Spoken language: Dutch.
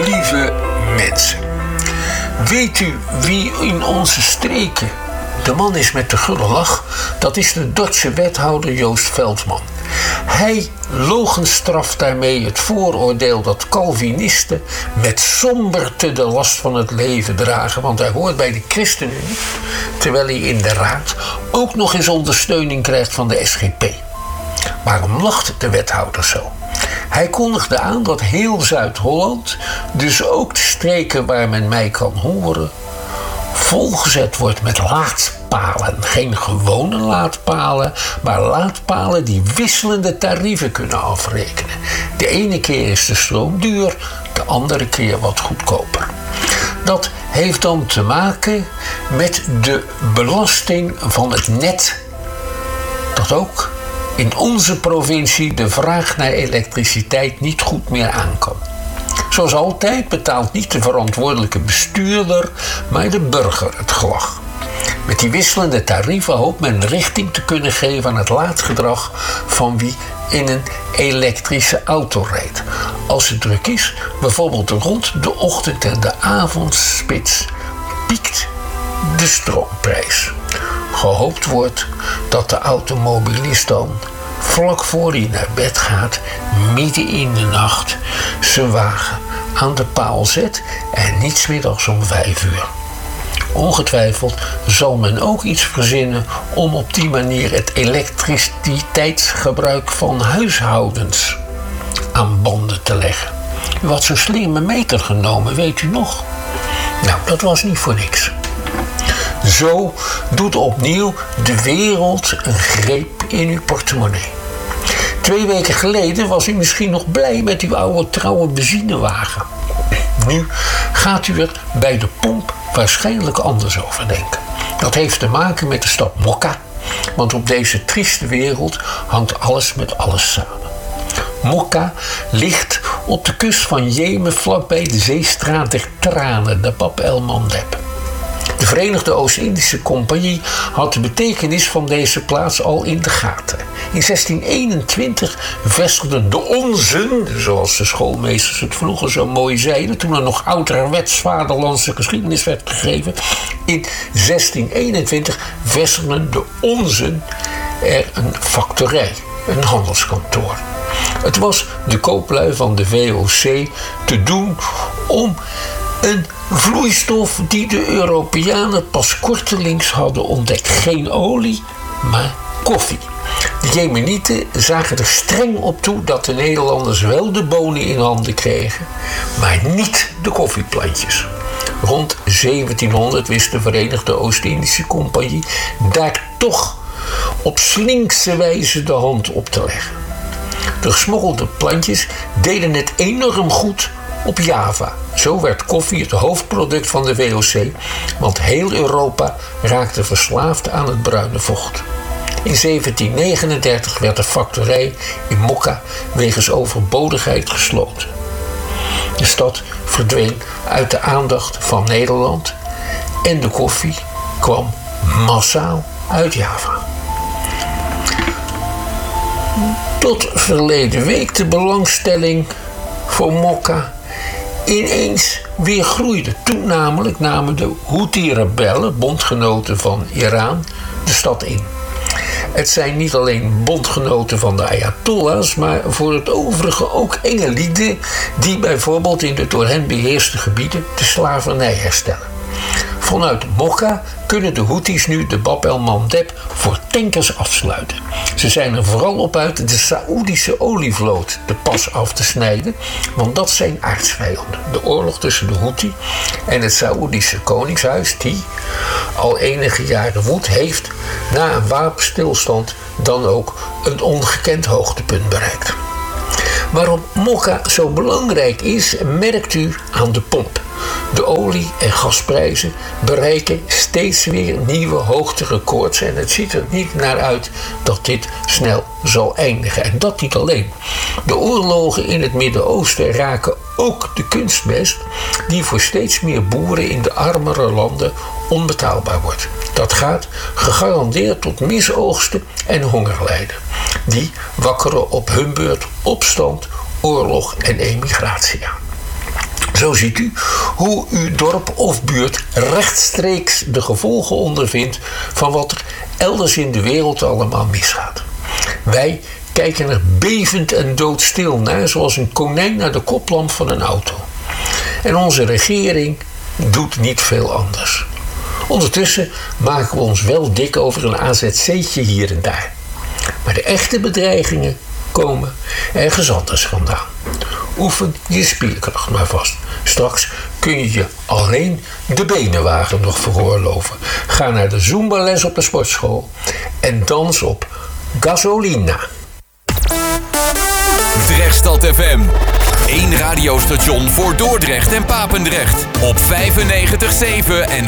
Lieve mensen, weet u wie in onze streken de man is met de gulle lach? Dat is de Duitse wethouder Joost Veldman. Hij logenstraft daarmee het vooroordeel dat Calvinisten met somberte de last van het leven dragen, want hij hoort bij de ChristenUnie, terwijl hij in de raad ook nog eens ondersteuning krijgt van de SGP. Waarom lacht de wethouder zo? Hij kondigde aan dat heel Zuid-Holland, dus ook de streken waar men mij kan horen, volgezet wordt met laadpalen. Geen gewone laadpalen, maar laadpalen die wisselende tarieven kunnen afrekenen. De ene keer is de stroom duur, de andere keer wat goedkoper. Dat heeft dan te maken met de belasting van het net, dat ook in onze provincie de vraag naar elektriciteit niet goed meer aan kan. Zoals altijd betaalt niet de verantwoordelijke bestuurder, maar de burger het gelag. Met die wisselende tarieven hoopt men richting te kunnen geven aan het laadgedrag van wie in een elektrische auto rijdt. Als het druk is, bijvoorbeeld rond de ochtend- en de avondspits, piekt de stroomprijs. Gehoopt wordt dat de automobilist dan, vlak voor hij naar bed gaat, midden in de nacht zijn wagen aan de paal zet en niet 's middags om 5 uur. Ongetwijfeld zal men ook iets verzinnen om op die manier het elektriciteitsgebruik van huishoudens aan banden te leggen. U had zo'n slimme meter genomen, weet u nog? Nou, dat was niet voor niks. Zo doet opnieuw de wereld een greep in uw portemonnee. 2 weken geleden was u misschien nog blij met uw oude trouwe benzinewagen. Nu gaat u er bij de pomp waarschijnlijk anders over denken. Dat heeft te maken met de stad Mokka, want op deze trieste wereld hangt alles met alles samen. Mokka ligt op de kust van Jemen vlakbij de zeestraat der Tranen, de Bab el-Mandeb. De Verenigde Oost-Indische Compagnie had de betekenis van deze plaats al in de gaten. In 1621 vestigden de onzen, zoals de schoolmeesters het vroeger zo mooi zeiden, toen er nog ouderwets vaderlandse geschiedenis werd gegeven. In 1621 vestigden de onzen er een factorij, een handelskantoor. Het was de kooplui van de VOC te doen om een vloeistof die de Europeanen pas kortelings hadden ontdekt. Geen olie, maar koffie. De Jemenieten zagen er streng op toe dat de Nederlanders wel de bonen in handen kregen, maar niet de koffieplantjes. Rond 1700 wist de Verenigde Oost-Indische Compagnie daar toch op slinkse wijze de hand op te leggen. De gesmokkelde plantjes deden het enorm goed op Java. Zo werd koffie het hoofdproduct van de VOC, want heel Europa raakte verslaafd aan het bruine vocht. In 1739 werd de factorij in Mokka wegens overbodigheid gesloten. De stad verdween uit de aandacht van Nederland en de koffie kwam massaal uit Java. Tot verleden week de belangstelling voor Mokka ineens weer groeide. Toen namelijk namen de Houthi-rebellen, bondgenoten van Iran, de stad in. Het zijn niet alleen bondgenoten van de Ayatollahs, maar voor het overige ook engelieden die bijvoorbeeld in de door hen beheerste gebieden de slavernij herstellen. Vanuit Mokka kunnen de Houthis nu de Bab el-Mandeb voor tankers afsluiten. Ze zijn er vooral op uit de Saoedische olievloot de pas af te snijden, want dat zijn aardsvijanden. De oorlog tussen de Houthi en het Saoedische koningshuis, die al enige jaren woedt, heeft na een wapenstilstand dan ook een ongekend hoogtepunt bereikt. Waarom Mokka zo belangrijk is, merkt u aan de pomp. De olie- en gasprijzen bereiken steeds weer nieuwe hoogterecords en het ziet er niet naar uit dat dit snel zal eindigen. En dat niet alleen. De oorlogen in het Midden-Oosten raken ook de kunstmest die voor steeds meer boeren in de armere landen onbetaalbaar wordt. Dat gaat gegarandeerd tot misoogsten en hongerlijden. Die wakkeren op hun beurt opstand, oorlog en emigratie aan. Zo ziet u hoe uw dorp of buurt rechtstreeks de gevolgen ondervindt van wat er elders in de wereld allemaal misgaat. Wij kijken er bevend en doodstil naar, zoals een konijn naar de koplamp van een auto. En onze regering doet niet veel anders. Ondertussen maken we ons wel dik over een AZC'tje hier en daar. Maar de echte bedreigingen komen ergens anders vandaan. Oefen je spierkracht maar vast. Straks kun je je alleen de benenwagen nog veroorloven. Ga naar de Zumba-les op de sportschool en dans op gasolina. Drechtstad FM. 1 radiostation voor Dordrecht en Papendrecht. Op 95.7 en